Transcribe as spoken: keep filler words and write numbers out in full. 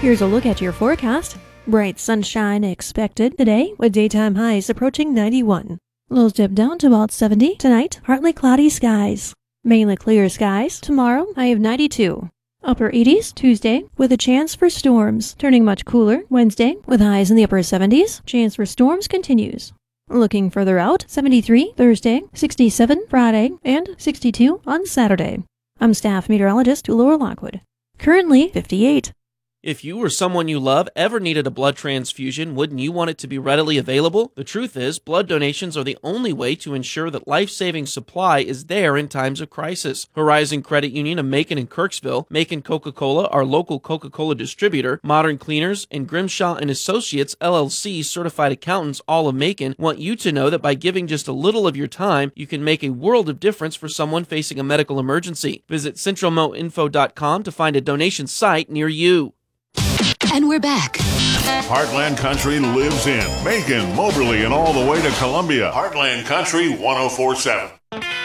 Here's a look at your forecast. Bright sunshine expected today, with daytime highs approaching ninety-one. Lows dip down to about seventy tonight, partly cloudy skies. Mainly clear skies tomorrow, high of ninety-two. Upper eighties Tuesday, with a chance for storms, turning much cooler Wednesday, with highs in the upper seventies. Chance for storms continues. Looking further out, seventy-three Thursday, sixty-seven Friday, and sixty-two on Saturday. I'm staff meteorologist Laura Lockwood. Currently fifty-eight. If you or someone you love ever needed a blood transfusion, wouldn't you want it to be readily available? The truth is, blood donations are the only way to ensure that life-saving supply is there in times of crisis. Horizon Credit Union of Macon and Kirksville, Macon Coca-Cola, our local Coca-Cola distributor, Modern Cleaners, and Grimshaw and Associates, L L C certified accountants, all of Macon, want you to know that by giving just a little of your time, you can make a world of difference for someone facing a medical emergency. Visit central mo info dot com to find a donation site near you. And we're back. Heartland Country lives in Macon, Moberly, and all the way to Columbia. Heartland Country one oh four point seven.